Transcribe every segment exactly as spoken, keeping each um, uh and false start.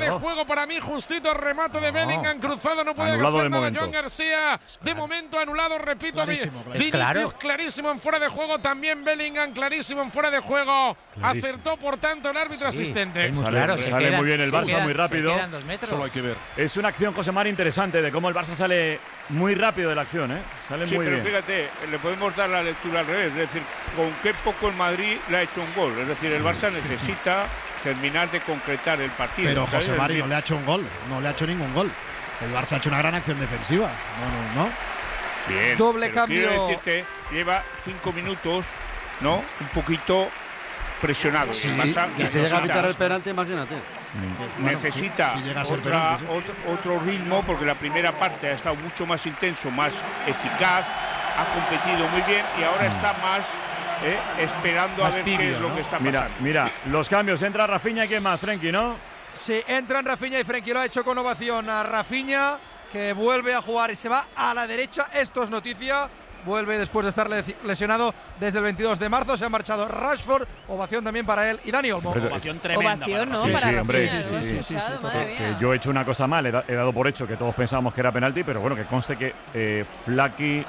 de juego para mí, justito remate de no. Bellingham, cruzado, no puede Anulado hacer de nada momento. Joan García, de momento anulado, repito, Clarísimo, clarísimo. Vinicius Claro. clarísimo en fuera de juego, también Bellingham clarísimo en fuera de juego, Clarísimo. acertó por tanto el árbitro Sí, asistente. es muy Sale- claro, se sale quedan- muy bien el se Barça, quedan- muy rápido. se quedan dos metros. Solo hay que ver. Es una acción, José Mari, interesante de cómo el Barça sale muy rápido de la acción, ¿eh? Sale Sí, muy pero bien. fíjate, le podemos dar la lectura al revés, es decir, con qué poco el Madrid le ha hecho un gol, es decir, el Barça necesita terminar de concretar el partido. Pero ¿sabes? José Es Mari decir, no le ha hecho un gol, no le ha hecho ningún gol. El Barça ha hecho una gran acción defensiva. No, no, no. Bien, Doble pero quiero cambio. decirte, lleva cinco minutos, ¿no? Un poquito presionado. Sí, El Barça Y se llega a necesita- pitar el penalti, imagínate. Bueno, necesita si- si llega a ser otra- penalti, sí. otro, otro ritmo, porque la primera parte ha estado mucho más intenso, más eficaz, ha competido muy bien y ahora está más eh, esperando Más a ver tibio, qué es lo ¿no? que está Mira, pasando. mira, los cambios. Entra Rafinha y quién más, Frenkie, ¿no? Sí, entran Rafinha y Frenkie, lo ha hecho con ovación a Rafinha, que vuelve a jugar y se va a la derecha. Esto es noticia. Vuelve después de estar lesionado desde el veintidós de marzo. Se ha marchado Rashford. Ovación también para él y Dani Olmo. Pero- Ovación tremenda. Ovación, para ¿no? Sí, para sí, hombre, Rafinha, sí, lo he sí, sí, escuchado, sí, madre Que mía. yo he hecho una cosa mal, he, da- he dado por hecho que todos pensábamos que era penalti, pero bueno, que conste que eh, Flaky,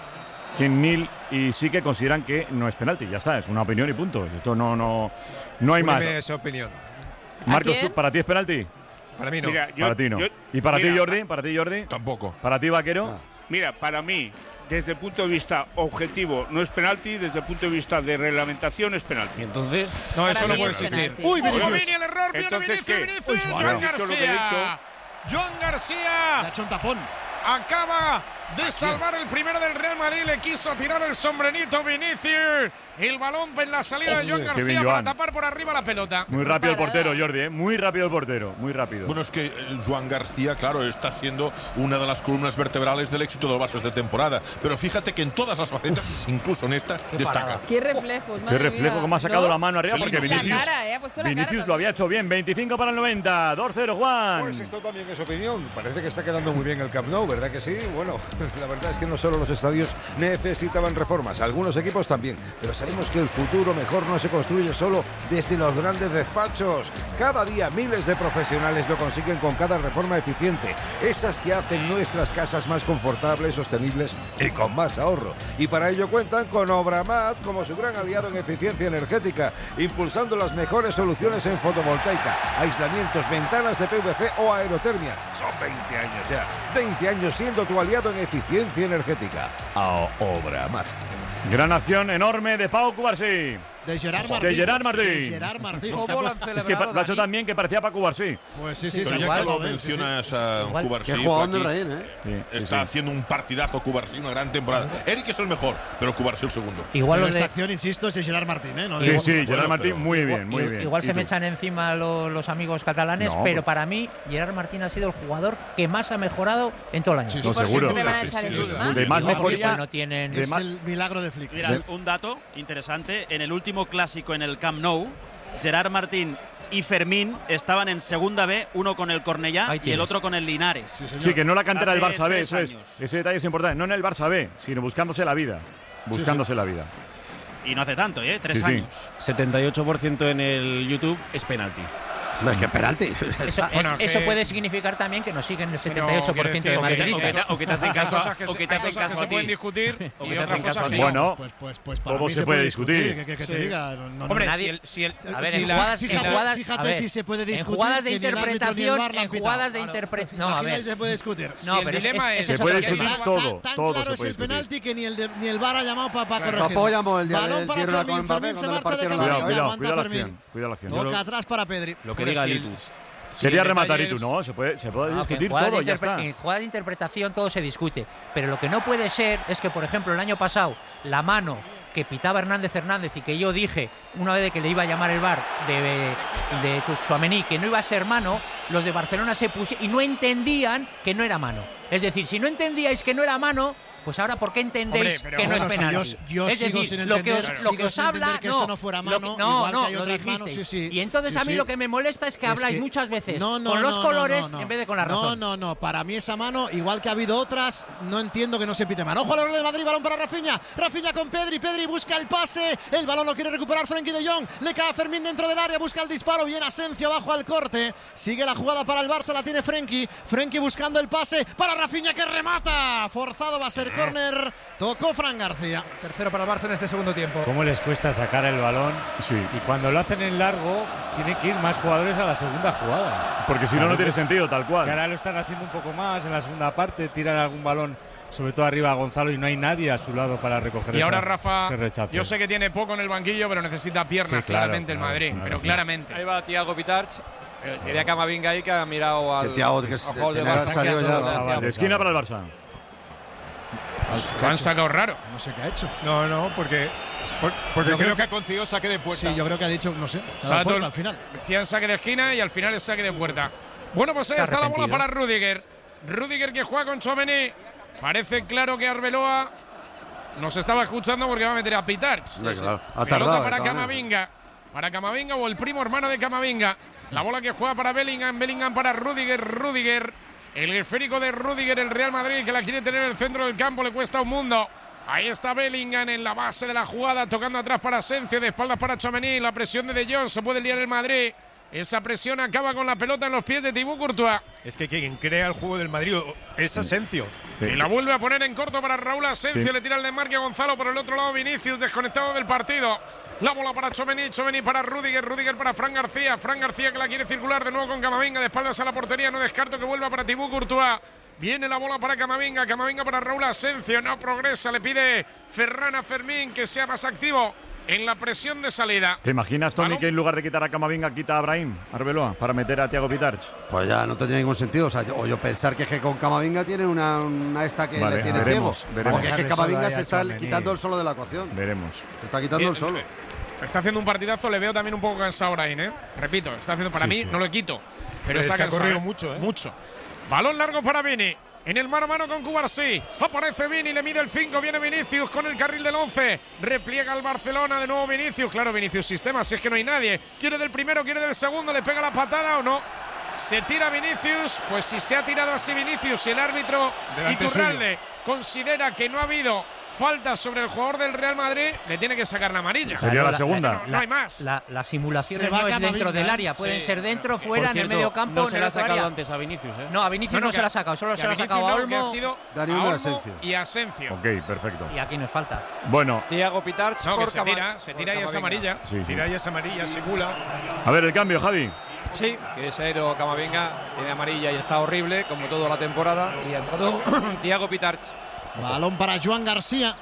Nil y sí que consideran que no es penalti. Ya está, es una opinión y punto. Esto no, no, no hay más. Dime esa opinión. Marcos, quién? ¿tú- ¿para ti es penalti? Para mí no. Mira, yo- para ti no. yo- ¿Y para mira, ti, Jordi? ¿Para ti, Jordi? Tampoco. ¿Para ti, Vaquero? Mira, para mí, desde el punto de vista objetivo, no es penalti, desde el punto de vista de reglamentación es penalti. Entonces, No, eso Para no mí puede es existir. penalti. Uy, Ojo, Vinicius. Vini, el error, viene Entonces, Vinicius, ¿qué? Vinicius, Uy, Joan bueno. Dicho lo que he García. dicho. Joan Le ha García hecho un tapón. acaba de salvar el primero del Real Madrid, le quiso tirar el sombrenito Vinicius. El balón en la salida de Joan Qué García bien, para Joan. tapar por arriba la pelota. Muy rápido el parada. portero, Jordi, ¿eh? Muy rápido el portero, muy rápido. Bueno, es que eh, Joan García, claro, está siendo una de las columnas vertebrales del éxito del Barça de temporada. Pero fíjate que en todas las facetas, incluso en esta, destaca. Qué reflejos, Qué madre reflejo, mía. cómo ha sacado ¿No? la mano arriba, Feliz. porque La Vinicius, cara, eh, ha puesto la cara Vinicius lo también. había hecho bien. veinticinco para el noventa, dos cero, Juan. Pues esto también es opinión. Parece que está quedando muy bien el Camp Nou, ¿verdad que sí? Bueno, la verdad es que no solo los estadios necesitaban reformas, algunos equipos también. Pero sabemos que el futuro mejor no se construye solo desde los grandes despachos. Cada día miles de profesionales lo consiguen con cada reforma eficiente. Esas que hacen nuestras casas más confortables, sostenibles y con más ahorro. Y para ello cuentan con Obramás como su gran aliado en eficiencia energética, impulsando las mejores soluciones en fotovoltaica, aislamientos, ventanas de P V C o aerotermia. Son veinte años ya. veinte años siendo tu aliado en eficiencia energética. A Obramás. Gran acción enorme de Pau Cubarsí. De Gerard De Martín. Gerard Martín. De Gerard Martín. ¿Cómo lo han Es que celebrado, lo ha hecho Dani? también que parecía Paco Cubarsí. Pues sí, sí, Pero se ya igual, que lo joder, sí, sí. mencionas a Igual. Cubarsí, Qué jugador de Flaky, reír, ¿eh? Sí, sí, está sí. haciendo un partidazo Cubarsí, una gran temporada. Eric es el mejor, pero Cubarsí el segundo. igual Pero los esta de, acción, insisto, es de Gerard Martín, ¿eh? No Sí, de- sí, Bueno, Gerard Martín, pero- muy bien, muy i- bien. igual ¿Y se tú? me echan encima lo- los amigos catalanes, No, pero pues- para mí Gerard Martín ha sido el jugador que más ha mejorado en todo el año. Sí, No, ¿Por qué seguro. se te van a Sí, echar sí, encima? sí. De más Igual, mejoría. pues no tienen. de Es más- el milagro de Flick. Mira, un dato interesante. En el último clásico en el Camp Nou, Gerard Martín y Fermín estaban en segunda B, uno con el Cornellá Ahí y el tienes. otro con el Linares. Sí, que no la cantera del Hace Barça B, tres eso es. años. Ese detalle es importante. No en el Barça B, sino buscándose la vida. Buscándose la vida. Y no hace tanto, ¿eh? Tres Sí, sí. años. setenta y ocho por ciento en el YouTube es penalti. No, es que penalti. Eso, Bueno, es- eso que- puede significar también que nos siguen el setenta y ocho por ciento quiero de decir, madridistas. O que te hacen Hay caso a- cosas que o se- que te hay hacen cosas caso que a se pueden ti. discutir O y que te otras hacen cosas caso a que ti. no. Bueno, Pues, pues, pues para todo mí se puede discutir. Que, que- que te Sí. diga. No, no, Hombre, no. si el, si el, A ver, si en la- jugadas, si en la- jugadas, fíjate a ver, si se puede en discutir jugadas de que ni el árbitro ni el interpretación, VAR la han en pitado. jugadas de Claro. interpretación. No, a Aquí ver. se puede discutir. No, si el pero es- dilema es- es- ese Se puede otro tema. discutir todo, Tan todo claro se es puede el discutir. penalti que ni el, de- ni el VAR ha llamado para Claro, corregir. apoyamos el día Balón del para Girona Fermín, con Mbappé Fermín se cuando le marcha de partieron cabeza, Cuidado, la cuidado, aguanta cuidado la Fermín. acción. Cuidado la acción. Toca atrás para Pedri. Lo que Hombre, diga si el- Litus. si Quería el rematar y detalle tú, es- no, se puede, se puede No, que en discutir jugadas todo, de ya interpre- está. En jugadas de interpretación todo se discute. Pero lo que no puede ser es que, por ejemplo, el año pasado, la mano que pitaba Hernández Hernández y que yo dije una vez de que le iba a llamar el VAR de, de Tchouaméni que no iba a ser mano, los de Barcelona se pusieron y no entendían que no era mano. Es decir, si no entendíais que no era mano, pues ahora ¿por qué entendéis Hombre, pero que no bueno, es penalti? yo- yo es sigo decir, sin lo que os, entender- lo sigo que os sin habla entender que no, eso no fuera lo que- mano, no, igual no, que hay lo otras dijisteis. manos, sí, sí. Y entonces Sí, a mí sí. lo que me molesta es que Es habláis que- muchas veces No, no, con los no, colores no, no. en vez de con la No, razón. no, no. Para mí esa mano, igual que ha habido otras, no entiendo que no se pite mano. Ojo al del Madrid, balón para Rafinha. Rafinha con Pedri. Pedri busca el pase. El balón lo quiere recuperar Frenkie de Jong. Le cae a Fermín dentro del área. Busca el disparo. Bien Asensio abajo al corte. Sigue la jugada para el Barça. La tiene Frenkie. Frenkie buscando el pase para Rafinha que remata. Forzado va a ser córner. Tocó Fran García. Tercero para el Barça en este segundo tiempo. ¿Cómo les cuesta sacar el balón? Sí. Y cuando lo hacen en largo, tienen que ir más jugadores a la segunda jugada. Porque si no, no tiene sentido, tal cual. Que ahora lo están haciendo un poco más en la segunda parte, tiran algún balón, sobre todo arriba a Gonzalo, y no hay nadie a su lado para recoger Y esa- ahora Rafa, ese rechazo. yo sé que tiene poco en el banquillo, pero necesita piernas Sí, claro, claramente claro, el Madrid, claro, pero claro. claramente. Ahí va Thiago Pitarch. Eh, Quería Camavinga ahí que ha mirado al, Que Thiago, que al se- gol de tenía Barça. que salido ha ya, sido chaval. potenciado. De esquina para el Barça. Lo han sacado raro. No sé qué ha hecho. No, no, porque, por- porque Yo creo, creo que ha concedido saque de puerta. Sí, yo creo que ha dicho, no sé, a Estaba la puerta todo- al final. Decían saque de esquina y al final es saque de puerta. Bueno, pues ahí Está está la bola arrepentido. para Rüdiger. Rüdiger que juega con Tchouaméni. Parece claro que Arbeloa nos estaba escuchando porque va a meter a Pitarch. Sí, claro. Ha Pelota tardado, para eh, Camavinga. Para Camavinga o el primo hermano de Camavinga. La bola que juega para Bellingham. Bellingham para Rüdiger. Rüdiger. El esférico de Rüdiger, el Real Madrid, que la quiere tener en el centro del campo. Le cuesta un mundo. Ahí está Bellingham en la base de la jugada, tocando atrás para Asensio, de espaldas para Tchouaméni. La presión de De Jong, se puede liar el Madrid. Esa presión acaba con la pelota en los pies de Thibaut Courtois. Es que quien crea el juego del Madrid es Asensio. Sí. Y la vuelve a poner en corto para Raúl Asensio. Sí. Le tira el desmarque a Gonzalo. Por el otro lado, Vinicius desconectado del partido. La bola para Tchouaméni. Tchouaméni para Rüdiger. Rüdiger para Fran García. Fran García que la quiere circular de nuevo con Camavinga. De espaldas a la portería. No descarto que vuelva para Thibaut Courtois. Viene la bola para Camavinga. Camavinga para Raúl Asensio. No progresa. Le pide Ferran a Fermín que sea más activo en la presión de salida. ¿Te imaginas, Tony, Balón. que en lugar de quitar a Camavinga quita a Brahim Arbeloa para meter a Thiago Pitarch? Pues ya no tendría ningún sentido. O, sea, yo, o yo pensar que, es que con Camavinga tiene una, una esta que Vale, le tiene veremos, ciego. veremos. Porque es que Dejarle Camavinga solo ahí se a está Tchouaméni. quitando el solo de la ecuación. Veremos. Se está quitando el solo. Está haciendo un partidazo. Le veo también un poco cansado Brahim, ¿eh? Repito, está haciendo para Sí, mí, sí. no lo quito. Pero Pero es está que ha cansado. corrido ¿eh? mucho, ¿eh? Mucho. Balón largo para Vini. En el mano a mano con Cubarsí. Aparece Vini, le mide el cinco. Viene Vinicius con el carril del once. Repliega el Barcelona. De nuevo Vinicius. Claro, Vinicius sistema. Si es que no hay nadie. Quiere del primero, quiere del segundo. Le pega la patada o no. Se tira Vinicius. Pues si se ha tirado así Vinicius, el árbitro Delante Iturralde considera que no ha habido falta sobre el jugador del Real Madrid, le tiene que sacar la amarilla. Sería la segunda. No, no hay más. La, las simulaciones Se va no es Camavinga, dentro del ¿eh? área, pueden Sí. ser dentro, Por fuera, en cierto, el medio campo, no en se el la ha otro sacado área. antes a Vinicius, ¿eh? No, a Vinicius No, no, no, que- se la ha sacado, solo que se la ha Vinicius sacado a no, que Olmo ha sido Dani a Olmo y Olmo Asensio. y Asensio. Ok, perfecto. y aquí nos falta. Bueno, Thiago Pitarch No, que por se Cama- tira, se tira y por es Camavinga. amarilla. sí, sí. Tira y es amarilla, simula. A ver el cambio, Javi. Sí, que se ha ido Camavinga, tiene amarilla y está horrible, como toda la temporada. Y ha entrado Thiago Pitarch. Balón para Joan García.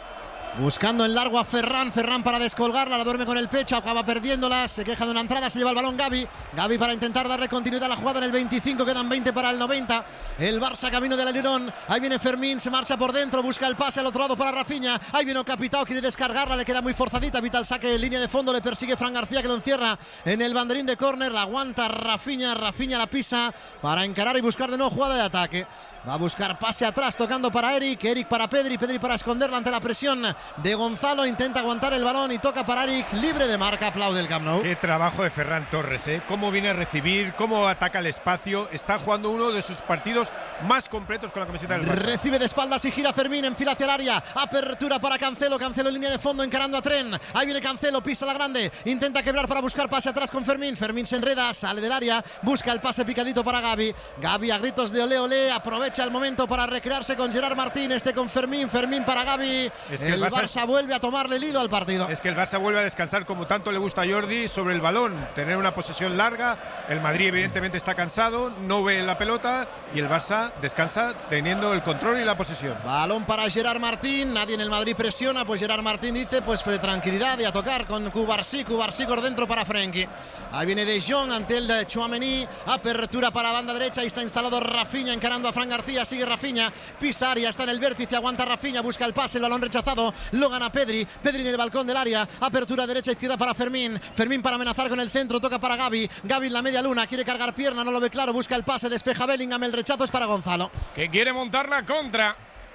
Buscando en largo a Ferran, Ferran para descolgarla, la duerme con el pecho, acaba perdiéndola, se queja de una entrada, se lleva el balón Gavi, Gavi para intentar darle continuidad a la jugada en el veinticinco, quedan veinte para el noventa, el Barça camino del alerón, ahí viene Fermín, se marcha por dentro, busca el pase al otro lado para Rafinha, ahí viene Capitao, quiere descargarla, le queda muy forzadita, evita el saque en línea de fondo, le persigue Fran García que lo encierra en el banderín de córner, la aguanta Rafinha, Rafinha la pisa para encarar y buscar de nuevo jugada de ataque. Va a buscar pase atrás, tocando para Eric, Eric para Pedri, Pedri para esconderla ante la presión de Gonzalo, intenta aguantar el balón y toca para Eric, libre de marca, aplaude el Camp Nou. Qué trabajo de Ferran Torres, ¿eh? Cómo viene a recibir, cómo ataca el espacio. Está jugando uno de sus partidos más completos con la camiseta del Barça. Recibe de espaldas y gira Fermín, enfila hacia el área, apertura para Cancelo, Cancelo en línea de fondo encarando a Tren, ahí viene Cancelo, pisa la grande, intenta quebrar para buscar pase atrás con Fermín, Fermín se enreda, sale del área, busca el pase picadito para Gavi, Gavi a gritos de olé olé, aprovecha el momento para recrearse con Gerard Martín, este con Fermín, Fermín para Gavi, Es que el el Barça, Barça- vuelve a tomarle el hilo al partido. Es que el Barça vuelve a descansar como tanto le gusta a Jordi sobre el balón, tener una posesión larga. El Madrid evidentemente está cansado, no ve la pelota y el Barça descansa teniendo el control y la posesión. Balón para Gerard Martín, nadie en el Madrid presiona, pues Gerard Martín dice, pues fue tranquilidad y a tocar con Cubarsí, Cubarsí por dentro para Frenkie. Ahí viene De Jong ante el de Tchouaméni, apertura para banda derecha, ahí está instalado Rafinha encarando a Fran García, sigue Rafinha, pisa área, está en el vértice, aguanta Rafinha, busca el pase, el balón rechazado, lo gana Pedri, Pedri en el balcón del área, apertura derecha, izquierda para Fermín, Fermín para amenazar con el centro, toca para Gavi, Gavi en la media luna, quiere cargar pierna, no lo ve claro, busca el pase, despeja Bellingham, el rechazo es para Gonzalo. Que quiere montar la contra.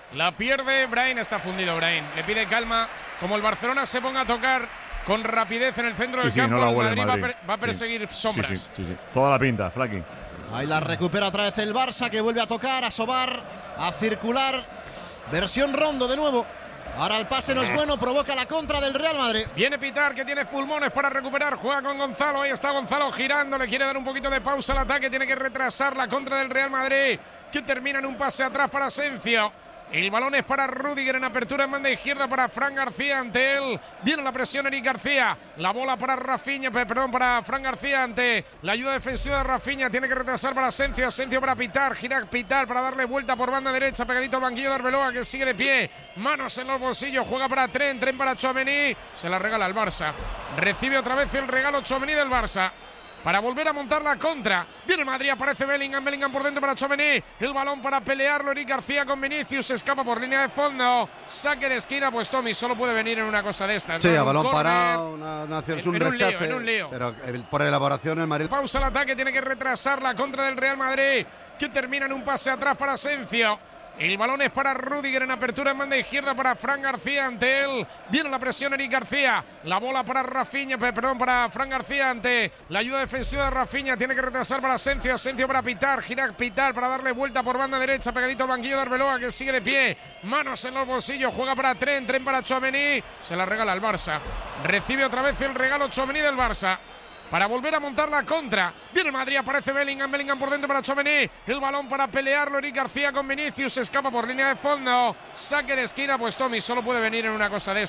La pierde Brain, está fundido Brain. Le pide calma. Como el Barcelona se ponga a tocar con rapidez en el centro Sí, del sí, campo, no la el huele Madrid, Madrid. Va, a per- va a perseguir Sí. sombras. Sí, sí, sí, sí. Toda la pinta, Flaky. Ahí la recupera otra vez el Barça, que vuelve a tocar, a sobar, a circular. Versión Rondo de nuevo. Ahora el pase no es bueno, provoca la contra del Real Madrid. Viene Pitar, que tiene pulmones para recuperar. Juega con Gonzalo. Ahí está Gonzalo girando. Le quiere dar un poquito de pausa al ataque. Tiene que retrasar la contra del Real Madrid, que termina en un pase atrás para Asensio. El balón es para Rüdiger en apertura en banda izquierda para Fran García. Ante él viene la presión Eric García. La bola para Rafinha, perdón, para Fran García ante la ayuda defensiva de Rafinha. Tiene que retrasar para Asensio. Asensio para Pitar. Gira Pitar para darle vuelta por banda derecha. Pegadito al banquillo de Arbeloa, que sigue de pie. Manos en los bolsillos. Juega para Tren. Tren para Tchouaméni. Se la regala al Barça. Recibe otra vez el regalo Tchouaméni del Barça para volver a montar la contra. Viene el Madrid, aparece Bellingham, Bellingham por dentro para Tchouaméni. El balón para pelearlo Eric García con Vinicius, se escapa por línea de fondo. Saque de esquina, pues Tommy solo puede venir en una cosa de estas. Sí, ¿no? a Un balón córner, parado, una, una acción, en- un en un lío, rechace. en un lío. Pero eh, por elaboración el Madrid. Pausa el ataque, tiene que retrasar la contra del Real Madrid, que termina en un pase atrás para Asensio. El balón es para Rüdiger en apertura en banda izquierda para Fran García. Ante él viene la presión Eric García. La bola para Rafinha, perdón, para Fran García ante la ayuda defensiva de Rafinha. Tiene que retrasar para Asensio. Asensio para Pitar. Gira Pitar para darle vuelta por banda derecha. Pegadito al banquillo de Arbeloa, que sigue de pie. Manos en los bolsillos. Juega para Tren. Tren para Tchouaméni. Se la regala al Barça. Recibe otra vez el regalo Tchouaméni del Barça para volver a montar la contra. Viene el Madrid, aparece Bellingham, Bellingham por dentro para Tchouaméni. El balón para pelearlo Eric García con Vinicius, se escapa por línea de fondo. Saque de esquina, pues Tommy solo puede venir en una cosa de estas.